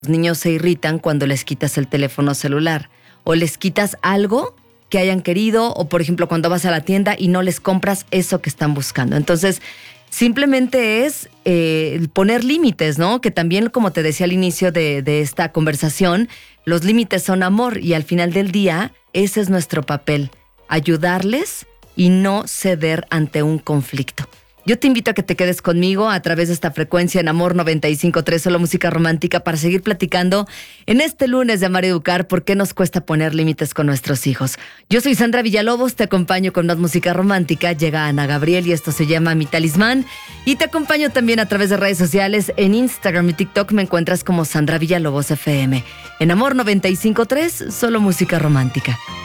Los niños se irritan cuando les quitas el teléfono celular o les quitas algo que hayan querido, o por ejemplo cuando vas a la tienda y no les compras eso que están buscando. Entonces, simplemente es poner límites, ¿no? Que también, como te decía al inicio de esta conversación, los límites son amor y al final del día ese es nuestro papel, ayudarles y no ceder ante un conflicto. Yo te invito a que te quedes conmigo a través de esta frecuencia en Amor 95.3, solo música romántica, para seguir platicando en este lunes de Amar y Educar, por qué nos cuesta poner límites con nuestros hijos. Yo soy Sandra Villalobos, te acompaño con más música romántica. Llega Ana Gabriel y esto se llama Mi Talismán. Y te acompaño también a través de redes sociales. En Instagram y TikTok me encuentras como Sandra Villalobos FM. En Amor 95.3, solo música romántica.